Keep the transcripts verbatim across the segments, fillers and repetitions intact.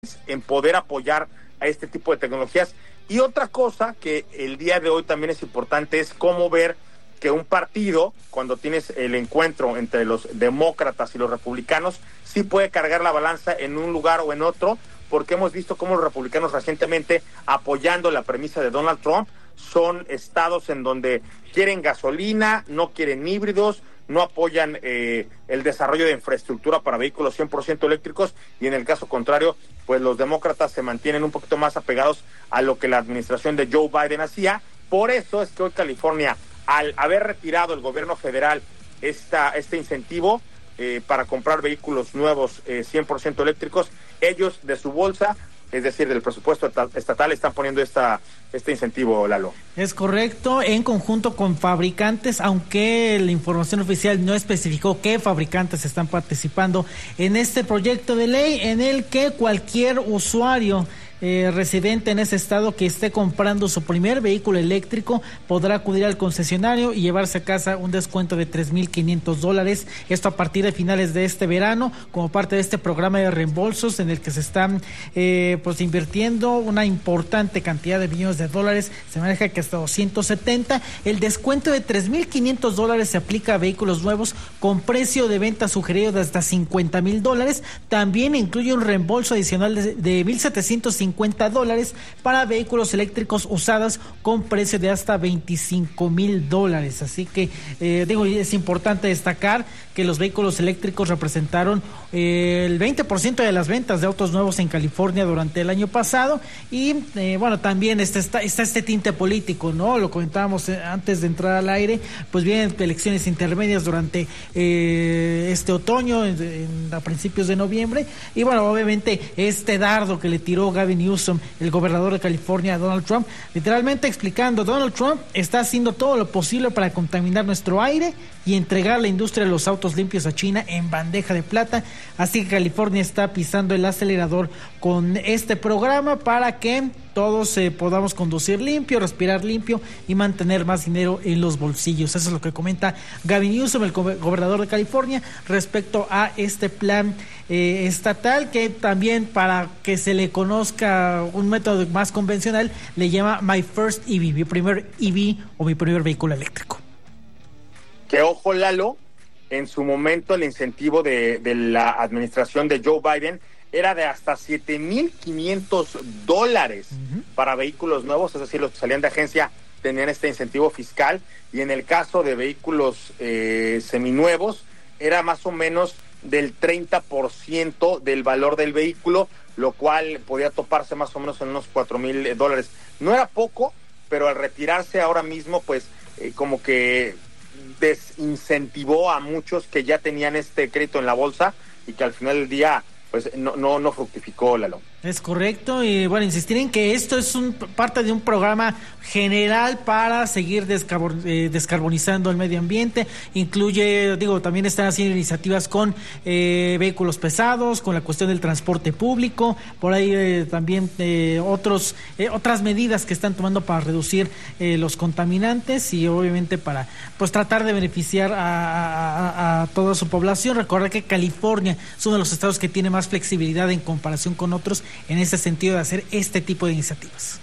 en poder apoyar a este tipo de tecnologías. Y otra cosa que el día de hoy también es importante es cómo ver que un partido, cuando tienes el encuentro entre los demócratas y los republicanos, sí puede cargar la balanza en un lugar o en otro, porque hemos visto cómo los republicanos recientemente, apoyando la premisa de Donald Trump, son estados en donde quieren gasolina, no quieren híbridos, no apoyan eh, el desarrollo de infraestructura para vehículos cien por ciento eléctricos, y en el caso contrario, pues los demócratas se mantienen un poquito más apegados a lo que la administración de Joe Biden hacía. Por eso es que hoy California, al haber retirado el gobierno federal esta, este incentivo eh, para comprar vehículos nuevos eh, cien por ciento eléctricos, ellos de su bolsa, es decir, del presupuesto estatal, están poniendo esta este incentivo, Lalo. Es correcto, en conjunto con fabricantes, aunque la información oficial no especificó qué fabricantes están participando en este proyecto de ley, en el que cualquier usuario Eh, residente en ese estado que esté comprando su primer vehículo eléctrico podrá acudir al concesionario y llevarse a casa un descuento de tres mil quinientos dólares, esto a partir de finales de este verano, como parte de este programa de reembolsos en el que se están eh, pues invirtiendo una importante cantidad de millones de dólares. Se maneja que hasta doscientos setenta. El descuento de tres mil quinientos dólares se aplica a vehículos nuevos con precio de venta sugerido de hasta cincuenta mil dólares. También incluye un reembolso adicional de, de mil setecientos cincuenta dólares para vehículos eléctricos usados con precio de hasta veinticinco mil dólares. Así que eh, digo, es importante destacar que los vehículos eléctricos representaron eh, el veinte por ciento de las ventas de autos nuevos en California durante el año pasado. Y eh, bueno, también está, está, está este tinte político, ¿no? Lo comentábamos antes de entrar al aire, pues vienen elecciones intermedias durante eh, este otoño, en, en, a principios de noviembre. Y bueno, obviamente este dardo que le tiró Gavin Newsom, el gobernador de California, a Donald Trump, literalmente explicando: Donald Trump está haciendo todo lo posible para contaminar nuestro aire y entregar la industria de los autos limpios a China en bandeja de plata. Así que California está pisando el acelerador con este programa para que todos eh, podamos conducir limpio, respirar limpio y mantener más dinero en los bolsillos. Eso es lo que comenta Gavin Newsom, el go- gobernador de California, respecto a este plan eh, estatal, que también, para que se le conozca un método más convencional, le llama My First E V, mi primer E V o mi primer vehículo eléctrico. Que ojo, Lalo, en su momento el incentivo de, de la administración de Joe Biden era de hasta siete mil quinientos dólares uh-huh. para vehículos nuevos, es decir, los que salían de agencia tenían este incentivo fiscal, y en el caso de vehículos eh, seminuevos era más o menos del treinta por ciento del valor del vehículo, lo cual podía toparse más o menos en unos cuatro mil dólares. No era poco, pero al retirarse ahora mismo, pues eh, como que desincentivó a muchos que ya tenían este crédito en la bolsa y que al final del día pues no no no fructificó, Lalo. Es correcto, y bueno, insistir en que esto es un parte de un programa general para seguir descarbon, eh, descarbonizando el medio ambiente. Incluye, digo, también están haciendo iniciativas con eh, vehículos pesados, con la cuestión del transporte público, por ahí eh, también eh, otros eh, otras medidas que están tomando para reducir eh, los contaminantes y obviamente para pues tratar de beneficiar a, a, a toda su población. Recordar que California es uno de los estados que tiene más flexibilidad en comparación con otros en ese sentido de hacer este tipo de iniciativas.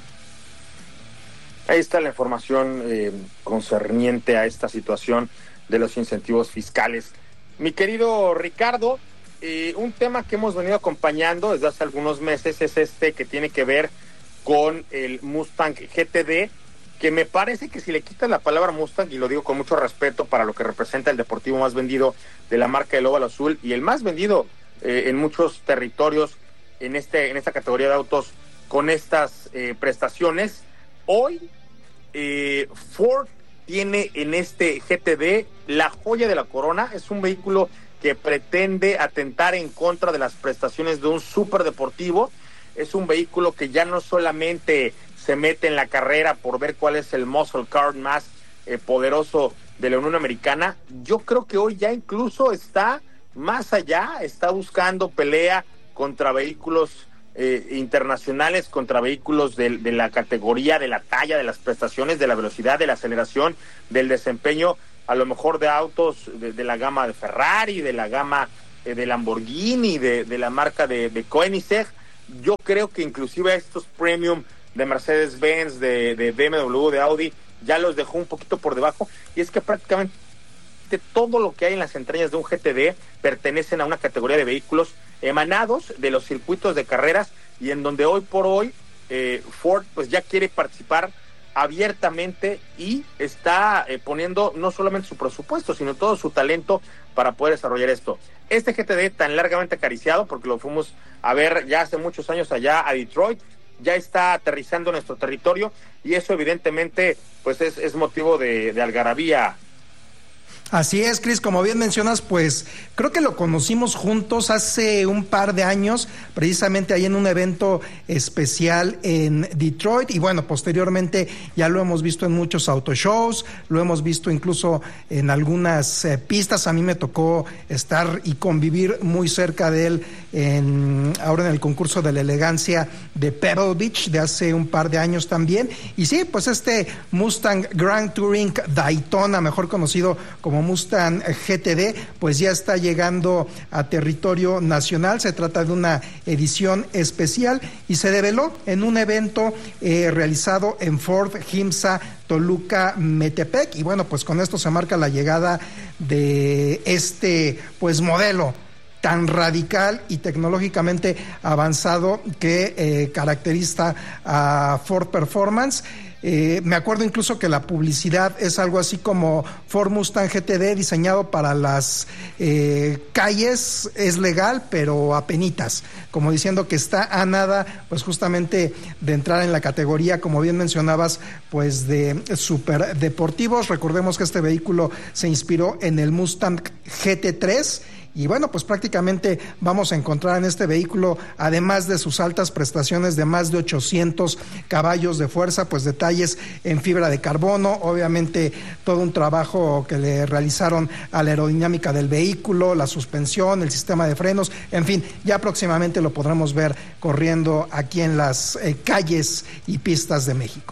Ahí está la información eh, concerniente a esta situación de los incentivos fiscales. Mi querido Ricardo, eh, un tema que hemos venido acompañando desde hace algunos meses es este que tiene que ver con el Mustang G T D, que me parece que si le quitas la palabra Mustang, y lo digo con mucho respeto para lo que representa el deportivo más vendido de la marca del óvalo azul y el más vendido eh, en muchos territorios en este en esta categoría de autos con estas eh, prestaciones, hoy eh, Ford tiene en este G T D la joya de la corona. Es un vehículo que pretende atentar en contra de las prestaciones de un superdeportivo. Es un vehículo que ya no solamente se mete en la carrera por ver cuál es el muscle car más eh, poderoso de la Unión Americana. Yo creo que hoy ya incluso está más allá, está buscando pelea contra vehículos eh, internacionales, contra vehículos de, de la categoría, de la talla, de las prestaciones, de la velocidad, de la aceleración, del desempeño, a lo mejor de autos de, de la gama de Ferrari, de la gama eh, de Lamborghini, de, de la marca de, de Koenigsegg. yo creo que inclusive estos premium de Mercedes-Benz, de, de B M W, de Audi, ya los dejó un poquito por debajo, y es que prácticamente todo lo que hay en las entrañas de un G T D pertenecen a una categoría de vehículos emanados de los circuitos de carreras, y en donde hoy por hoy eh, Ford pues ya quiere participar abiertamente y está eh, poniendo no solamente su presupuesto, sino todo su talento para poder desarrollar esto. Este G T D tan largamente acariciado, porque lo fuimos a ver ya hace muchos años allá a Detroit, ya está aterrizando en nuestro territorio, y eso evidentemente pues es, es motivo de, de algarabía. Así es, Cris, como bien mencionas, pues creo que lo conocimos juntos hace un par de años, precisamente ahí en un evento especial en Detroit, y bueno, posteriormente ya lo hemos visto en muchos autoshows, lo hemos visto incluso en algunas eh, pistas. A mí me tocó estar y convivir muy cerca de él en, ahora en el concurso de la elegancia de Pebble Beach de hace un par de años también. Y sí, pues este Mustang Grand Touring Daytona, mejor conocido como Mustang G T D, pues ya está llegando a territorio nacional. Se trata de una edición especial y se develó en un evento eh, realizado en Ford Gimsa Toluca Metepec, y bueno, pues con esto se marca la llegada de este pues modelo tan radical y tecnológicamente avanzado que eh, caracteriza a Ford Performance. Eh, me acuerdo incluso que la publicidad es algo así como Ford Mustang G T D diseñado para las eh, calles, es legal pero apenitas, como diciendo que está a nada pues justamente de entrar en la categoría, como bien mencionabas, pues de superdeportivos. Recordemos que este vehículo se inspiró en el Mustang G T tres, y bueno, pues prácticamente vamos a encontrar en este vehículo, además de sus altas prestaciones de más de ochocientos caballos de fuerza, pues detalles en fibra de carbono, obviamente todo un trabajo que le realizaron a la aerodinámica del vehículo, la suspensión, el sistema de frenos, en fin, ya próximamente lo podremos ver corriendo aquí en las eh, calles y pistas de México.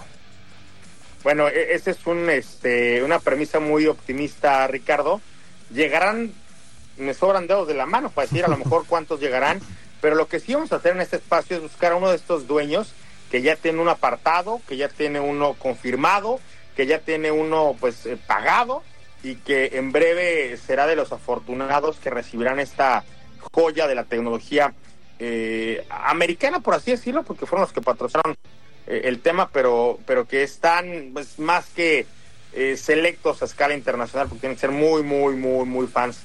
Bueno, esa es un, este, una premisa muy optimista, Ricardo. Llegarán, me sobran dedos de la mano para decir a lo mejor cuántos llegarán, pero lo que sí vamos a hacer en este espacio es buscar a uno de estos dueños que ya tiene un apartado, que ya tiene uno confirmado, que ya tiene uno pues eh, pagado, y que en breve será de los afortunados que recibirán esta joya de la tecnología eh, americana, por así decirlo, porque fueron los que patrocinaron eh, el tema, pero pero que están pues más que eh, selectos a escala internacional, porque tienen que ser muy, muy, muy, muy fans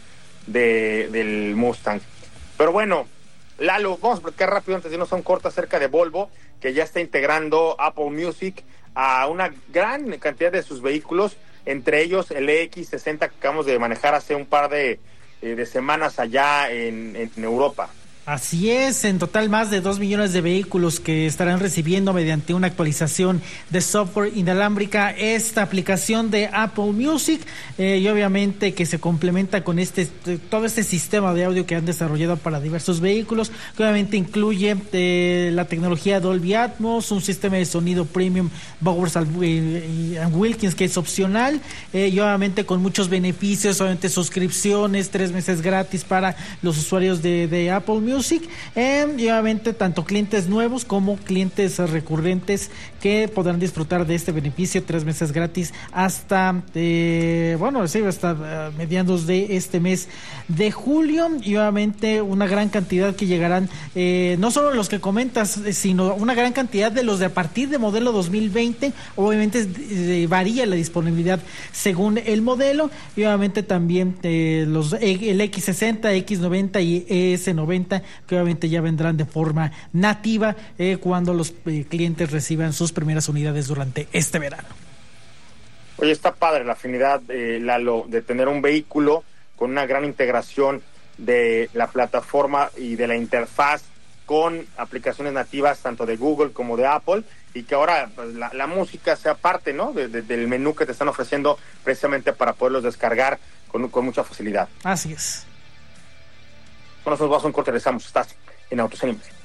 de del Mustang. Pero bueno, Lalo, vamos a platicar rápido antes de irnos a un corto acerca de Volvo, que ya está integrando Apple Music a una gran cantidad de sus vehículos, entre ellos el E X sesenta que acabamos de manejar hace un par de, eh, de semanas allá en, en Europa. Así es, en total más de dos millones de vehículos que estarán recibiendo mediante una actualización de software inalámbrica esta aplicación de Apple Music, eh, y obviamente que se complementa con este todo este sistema de audio que han desarrollado para diversos vehículos, que obviamente incluye eh, la tecnología Dolby Atmos, un sistema de sonido premium Bowers and Wilkins que es opcional, eh, y obviamente con muchos beneficios, obviamente suscripciones, tres meses gratis para los usuarios de, de Apple Music. Music, eh, y obviamente tanto clientes nuevos como clientes recurrentes que podrán disfrutar de este beneficio, tres meses gratis hasta eh, bueno, sí, hasta uh, mediados de este mes de julio, y obviamente una gran cantidad que llegarán, eh, no solo los que comentas, sino una gran cantidad de los de a partir de modelo dos mil veinte. Obviamente eh, varía la disponibilidad según el modelo, y obviamente también eh, los el X sesenta, X noventa y E S noventa, que obviamente ya vendrán de forma nativa eh, cuando los eh, clientes reciban sus primeras unidades durante este verano. Oye, está padre la afinidad, eh, Lalo, de tener un vehículo con una gran integración de la plataforma y de la interfaz con aplicaciones nativas tanto de Google como de Apple, y que ahora pues, la, la música sea parte, ¿no?, de, de, del menú que te están ofreciendo precisamente para poderlos descargar con, con mucha facilidad. Así es. Bueno, nosotros vamos a un corte, regresamos. Estás en Autos en Imagen.